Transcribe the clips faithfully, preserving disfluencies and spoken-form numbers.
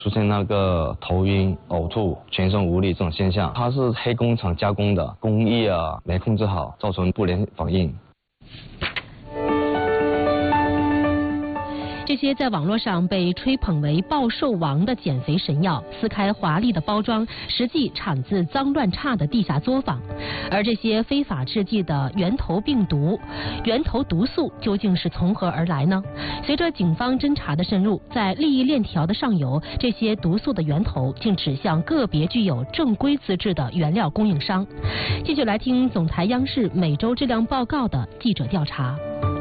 出现那个头晕、呕吐、全身无力这种现象。它是黑工厂加工的，工艺啊没控制好，造成不良反应。 这些在网络上被吹捧为暴瘦王的减肥神药，撕开华丽的包装，实际产自脏乱差的地下作坊。而这些非法制剂的源头病毒、源头毒素究竟是从何而来呢？随着警方侦查的深入，在利益链条的上游，这些毒素的源头竟指向个别具有正规资质的原料供应商。继续来听总台央视每周质量报告的记者调查。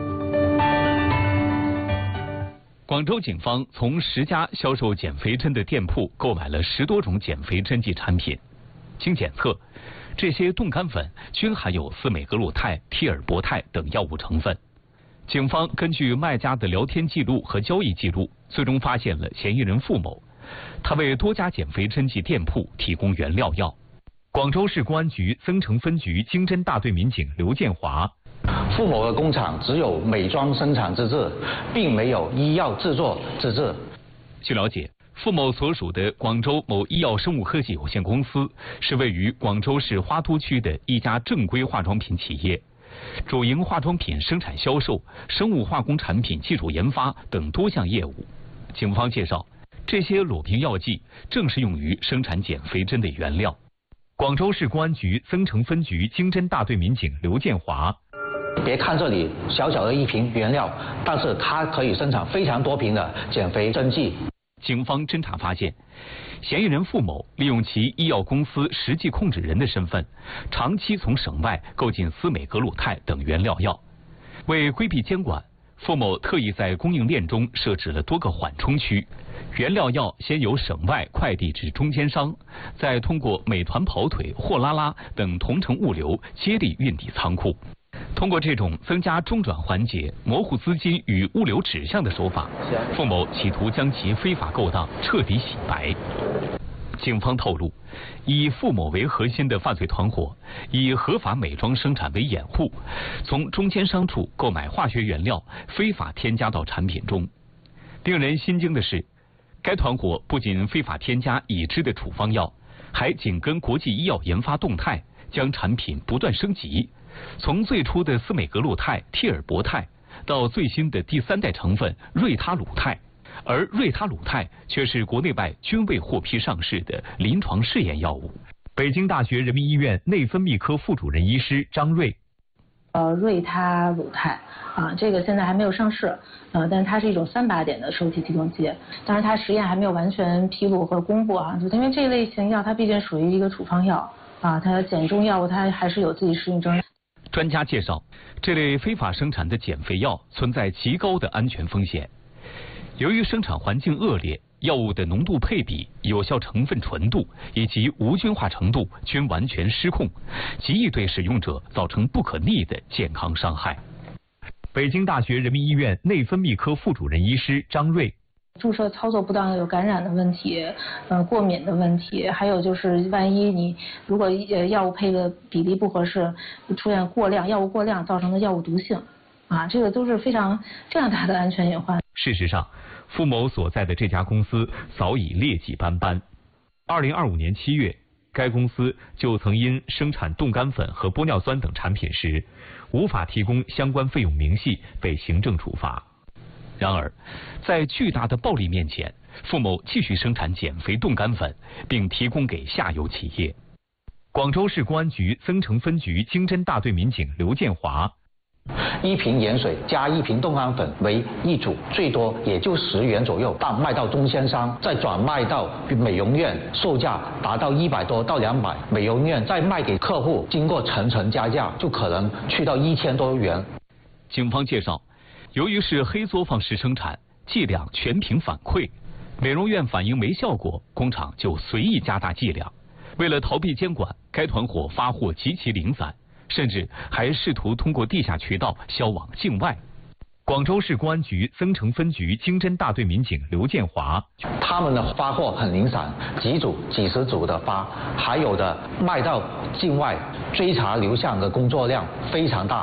广州警方从十家销售减肥针的店铺购买了十多种减肥针剂产品，经检测，这些冻干粉均含有司美格鲁肽、替尔博肽等药物成分。警方根据卖家的聊天记录和交易记录，最终发现了嫌疑人付某，他为多家减肥针剂店铺提供原料药。广州市公安局增城分局经侦大队民警刘建华。 付某的工厂只有美妆生产资质，并没有医药制作资质。 据了解，付某所属的广州某医药生物科技有限公司是位于广州市花都区的一家正规化妆品企业，主营化妆品生产销售、生物化工产品技术研发等多项业务。警方介绍，这些裸瓶药剂正是用于生产减肥针的原料。广州市公安局增城分局经侦大队民警刘建华。 别看这里小小的一瓶原料，但是它可以生产非常多瓶的减肥针剂。 警方侦查发现，嫌疑人付某利用其医药公司实际控制人的身份，长期从省外购进司美格鲁肽等原料药。为规避监管，付某特意在供应链中设置了多个缓冲区，原料药先由省外快递至中间商，再通过美团跑腿、货拉拉等同城物流接力运抵仓库。通过这种增加中转环节、模糊资金与物流指向的手法，付某企图将其非法勾当彻底洗白。警方透露，以付某为核心的犯罪团伙以合法美妆生产为掩护，从中间商处购买化学原料，非法添加到产品中。令人心惊的是，该团伙不仅非法添加已知的处方药，还紧跟国际医药研发动态，将产品不断升级。从最初的司美格鲁肽、替尔博肽，到最新的第三代成分瑞他鲁肽，而瑞他鲁肽却是国内外均未获批上市的临床试验药物。北京大学人民医院内分泌科副主任医师张瑞。 呃，瑞他鲁肽啊，这个现在还没有上市，呃，但是它是一种三靶点的受体提供剂，当然它实验还没有完全披露和公布啊，就因为这类型药它毕竟属于一个处方药啊，它减重药物它还是有自己适应症。 专家介绍，这类非法生产的减肥药存在极高的安全风险。由于生产环境恶劣，药物的浓度配比、有效成分纯度以及无菌化程度均完全失控，极易对使用者造成不可逆的健康伤害。北京大学人民医院内分泌科副主任医师张瑞。 注射操作不当有感染的问题，呃，过敏的问题，还有就是万一你如果呃药物配的比例不合适，出现过量，药物过量造成的药物毒性，啊，这个都是非常非常大的安全隐患。 事实上，付某所在的这家公司早已劣迹斑斑。二零二五年七月，该公司就曾因生产冻干粉和玻尿酸等产品时，无法提供相关费用明细，被行政处罚。然而，在巨大的暴利面前，付某继续生产减肥冻干粉，并提供给下游企业。广州市公安局增城分局经侦大队民警刘建华。 一瓶盐水加一瓶冻干粉为一组，最多也就十元左右，但卖到中间商，再转卖到美容院，售价达到一百多到两百，美容院再卖给客户，经过层层加价，就可能去到一千多元。 警方介绍，由于是黑作坊式生产，剂量全凭反馈，美容院反应没效果，工厂就随意加大剂量。为了逃避监管，该团伙发货极其零散，甚至还试图通过地下渠道销往境外。广州市公安局增城分局经侦大队民警刘建华， 他们的发货很零散，几组、几十组的发，还有的卖到境外，追查流向的工作量非常大。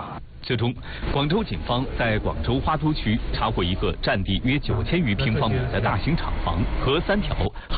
这中，广州警方在广州花都区查获一个占地约九千余平方米的大型厂房和三条